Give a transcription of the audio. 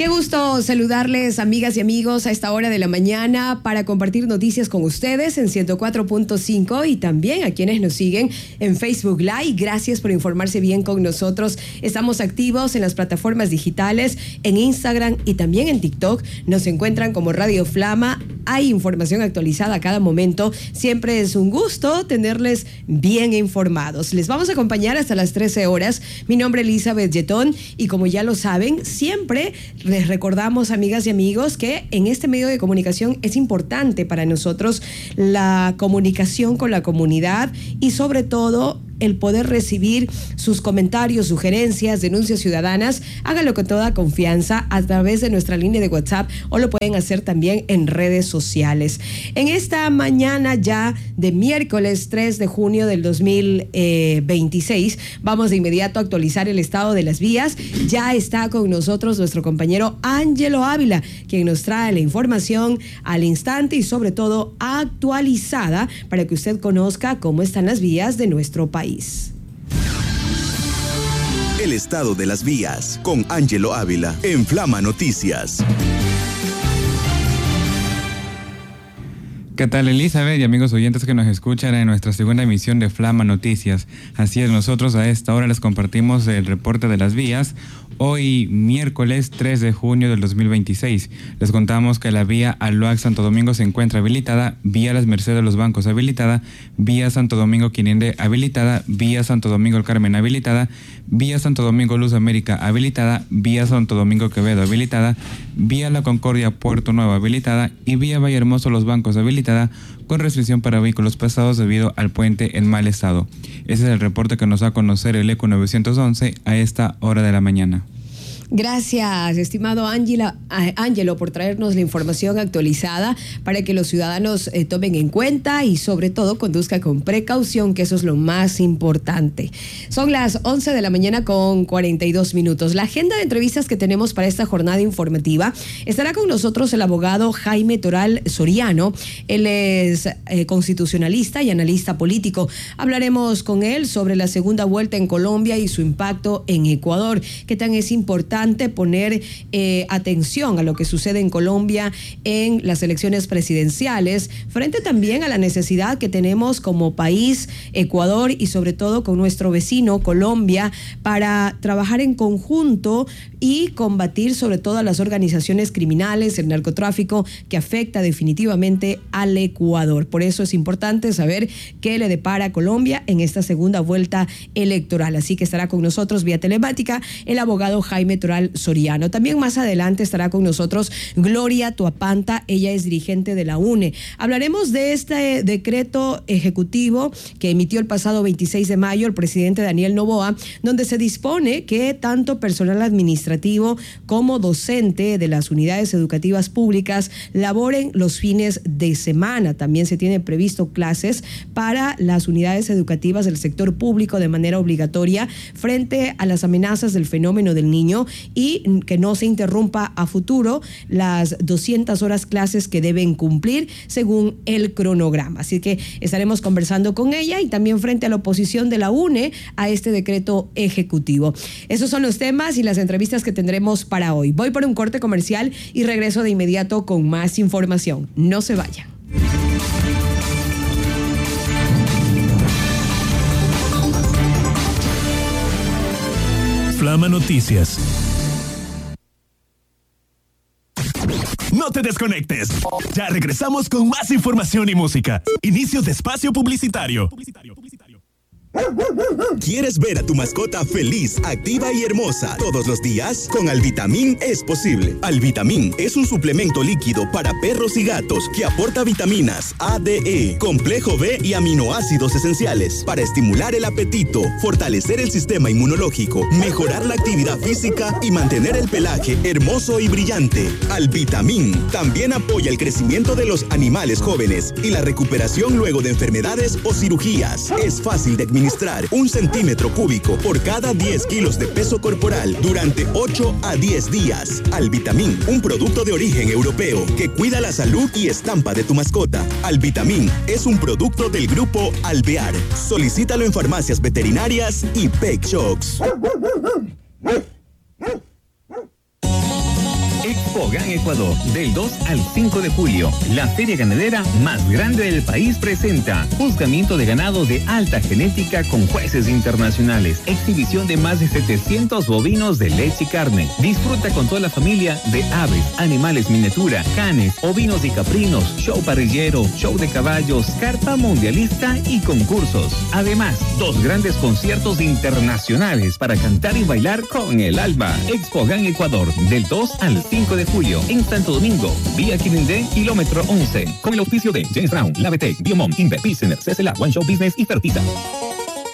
Qué gusto saludarles, amigas y amigos, a esta hora de la mañana para compartir noticias con ustedes en 104.5 y también a quienes nos siguen en Facebook Live. Gracias por informarse bien con nosotros. Estamos activos en las plataformas digitales, en Instagram y también en TikTok. Nos encuentran como Radio Flama. Hay información actualizada a cada momento. Siempre es un gusto tenerles bien informados. Les vamos a acompañar hasta las 13 horas. Mi nombre es Elizabeth Yetón y como ya lo saben, siempre les recordamos, amigas y amigos, que en este medio de comunicación es importante para nosotros la comunicación con la comunidad y sobre todo el poder recibir sus comentarios, sugerencias, denuncias ciudadanas. Háganlo con toda confianza a través de nuestra línea de WhatsApp o lo pueden hacer también en redes sociales. En esta mañana ya de miércoles 3 de junio del 2026, vamos de inmediato a actualizar el estado de las vías. Ya está con nosotros nuestro compañero Ángelo Ávila, quien nos trae la información al instante y sobre todo actualizada para que usted conozca cómo están las vías de nuestro país. El estado de las vías con Ángelo Ávila en Flama Noticias. ¿Qué tal, Elizabeth y amigos oyentes que nos escuchan en nuestra segunda emisión de Flama Noticias? Así es, nosotros a esta hora les compartimos el reporte de las vías. Hoy, miércoles 3 de junio del 2026, les contamos que la vía Aloac Santo Domingo se encuentra habilitada, vía Las Mercedes de los Bancos habilitada, vía Santo Domingo Quinende habilitada, vía Santo Domingo El Carmen habilitada, vía Santo Domingo Luz América habilitada, vía Santo Domingo Quevedo habilitada, vía La Concordia Puerto Nuevo habilitada y vía Valle Hermoso Los Bancos habilitada con restricción para vehículos pesados debido al puente en mal estado. Ese es el reporte que nos da a conocer el ECO 911 a esta hora de la mañana. Gracias, estimado Ángelo, por traernos la información actualizada para que los ciudadanos tomen en cuenta y sobre todo conduzcan con precaución, que eso es lo más importante. Son las 11 de la mañana con 42 minutos. La agenda de entrevistas que tenemos para esta jornada informativa, estará con nosotros el abogado Jaime Toral Soriano. Él es constitucionalista y analista político. Hablaremos con él sobre la segunda vuelta en Colombia y su impacto en Ecuador. ¿Qué tan es importante poner atención a lo que sucede en Colombia en las elecciones presidenciales, frente también a la necesidad que tenemos como país, Ecuador, y sobre todo con nuestro vecino Colombia, para trabajar en conjunto y combatir sobre todo a las organizaciones criminales, el narcotráfico que afecta definitivamente al Ecuador? Por eso es importante saber qué le depara a Colombia en esta segunda vuelta electoral. Así que estará con nosotros vía telemática el abogado Jaime Toral Soriano. También más adelante estará con nosotros Gloria Tuapanta, ella es dirigente de la UNE. Hablaremos de este decreto ejecutivo que emitió el pasado 26 de mayo el presidente Daniel Noboa, donde se dispone que tanto personal administrativo como docente de las unidades educativas públicas laboren los fines de semana. También se tiene previsto clases para las unidades educativas del sector público de manera obligatoria frente a las amenazas del fenómeno del Niño y que no se interrumpa a futuro las 200 horas clases que deben cumplir según el cronograma. Así que estaremos conversando con ella y también frente a la oposición de la UNE a este decreto ejecutivo. Esos son los temas y las entrevistas que tendremos para hoy. Voy por un corte comercial y regreso de inmediato con más información. No se vayan. Flama Noticias. No te desconectes. Ya regresamos con más información y música. Inicio de espacio publicitario. ¿Quieres ver a tu mascota feliz, activa y hermosa todos los días? Con Alvitamín es posible. Alvitamín es un suplemento líquido para perros y gatos que aporta vitaminas A, D, E, complejo B y aminoácidos esenciales para estimular el apetito, fortalecer el sistema inmunológico, mejorar la actividad física y mantener el pelaje hermoso y brillante. Alvitamín también apoya el crecimiento de los animales jóvenes y la recuperación luego de enfermedades o cirugías. Es fácil de administrar 1 centímetro cúbico por cada 10 kilos de peso corporal durante 8 a 10 días. Alvitamín, un producto de origen europeo que cuida la salud y estampa de tu mascota. Alvitamín es un producto del grupo Alvear. Solicítalo en farmacias veterinarias y Pet Shops. Expo GAN Ecuador, del 2 al 5 de julio. La feria ganadera más grande del país presenta juzgamiento de ganado de alta genética con jueces internacionales, exhibición de más de 700 bovinos de leche y carne. Disfruta con toda la familia de aves, animales miniatura, canes, ovinos y caprinos, show parrillero, show de caballos, carpa mundialista y concursos. Además, 2 grandes conciertos internacionales para cantar y bailar con el alma. Expo GAN Ecuador, del 2 al 5 de julio, en Santo Domingo, vía Quirindé, kilómetro 11, con el auspicio de James Brown, La BT, Biomom, Inver, Business, CCLA, One Show Business y Fertiza.